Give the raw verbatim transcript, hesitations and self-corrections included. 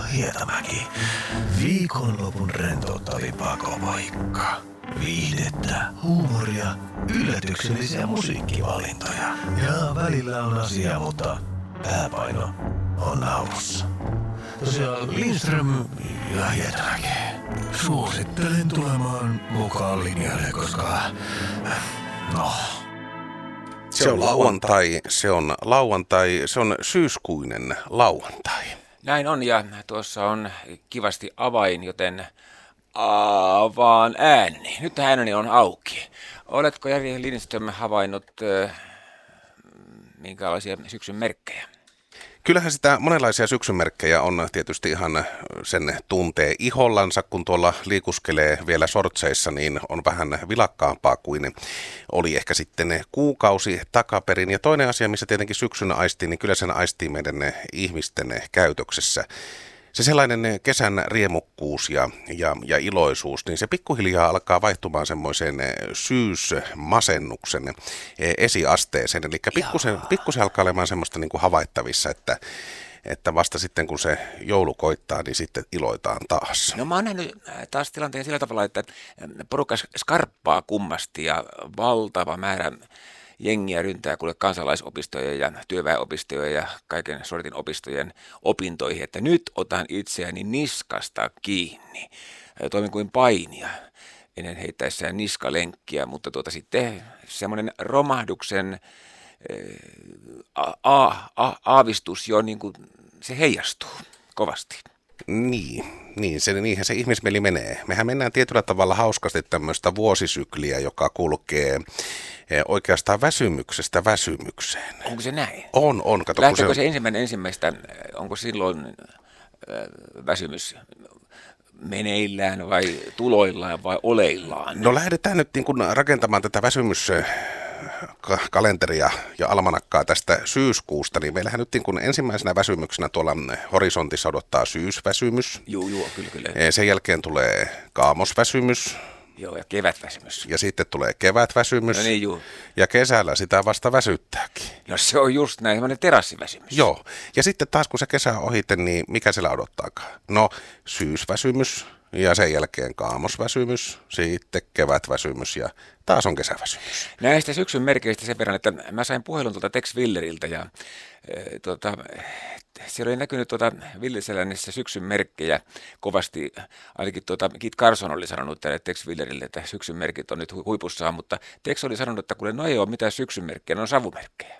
Hietamäki. Viikonlopun rentouttavin pakopaikka. Viihdettä, huumoria, yllätyksellisiä musiikkivalintoja. Ja välillä on asiaa, mutta pääpaino on naurussa. Tosiaan Lindström ja Hietamäki. Suosittelen tulemaan mukaan linjalle, koska... No... Se on lauantai, se on lauantai, se on syyskuinen lauantai. Näin on, ja tuossa on kivasti avain, joten avaan ääni. Nyt ääneni on auki. Oletko Jari Lindström havainnut äh, minkälaisia syksyn merkkejä? Kyllähän sitä monenlaisia syksyn merkkejä on tietysti ihan sen tuntee ihollansa, kun tuolla liikuskelee vielä sortseissa, niin on vähän vilakkaampaa kuin oli ehkä sitten kuukausi takaperin. Ja toinen asia, missä tietenkin syksyn aistii, niin kyllä sen aistii meidän ihmisten käytöksessä. Se sellainen kesän riemukkuus ja, ja, ja iloisuus, niin se pikkuhiljaa alkaa vaihtumaan semmoiseen syysmasennuksen esiasteeseen. Eli pikkusen, pikkusen alkaa olemaan semmoista niin kuin havaittavissa, että, että vasta sitten kun se joulu koittaa, niin sitten iloitaan taas. No mä oon nähnyt taas tilanteen sillä tavalla, että porukka skarppaa kummasti ja valtava määrä jengiä ryntää kuule kansalaisopistoja ja työväenopistoja ja kaiken sortin opistojen opintoihin, että nyt otan itseäni niskasta kiinni. Toimin kuin painija ennen heittäessään niskalenkkiä, mutta tuota sitten semmoinen romahduksen a- a- a- aavistus jo niin kuin se heijastuu kovasti. Niin, niin se, niinhän se ihmismieli menee. Mehän mennään tietyllä tavalla hauskasti tämmöistä vuosisykliä, joka kulkee oikeastaan väsymyksestä väsymykseen. Onko se näin? On, on. Kato, lähteekö se... se ensimmäinen ensimmäistä, onko silloin äh, väsymys meneillään vai tuloillaan vai oleillaan? No lähdetään nyt niin kuin rakentamaan tätä väsymyskalenteria ja almanakkaa tästä syyskuusta, niin meillähän nyt niin kuin ensimmäisenä väsymyksenä tuolla horisontissa odottaa syysväsymys. Joo, joo, kyllä, kyllä. Sen jälkeen tulee kaamosväsymys. Joo, ja kevätväsymys. Ja sitten tulee kevätväsymys. No niin, juu. Ja kesällä sitä vasta väsyttääkin. No se on just näin, semmoinen terassiväsymys. Joo. Ja sitten taas kun se kesä on ohite, niin mikä siellä odottaakaan? No syysväsymys ja sen jälkeen kaamosväsymys, sitten kevätväsymys ja taas on kesäväsymys. Näistä syksyn merkeistä sen verran, että mä sain puhelun tuolta Tex Willeriltä ja e, tuota, siellä oli näkynyt tuota Villiselännissä syksyn merkkejä kovasti. Ainakin tuota Kit Carson oli sanonut tälle Tex Willerille, että syksyn merkit on nyt huipussaan, mutta Tex oli sanonut, että kuule, no ei ole mitään syksyn merkkejä, ne on savumerkkejä.